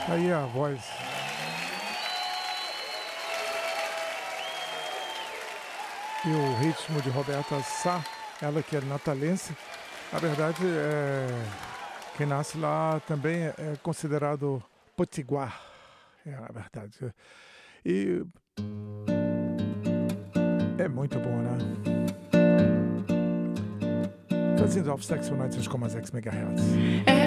Aí a voz e o ritmo de Roberta Sá, ela que é natalense. Na verdade, quem nasce lá também é considerado potiguar, na verdade. E é muito bom, né? Cousins of Sex United com as X MHz.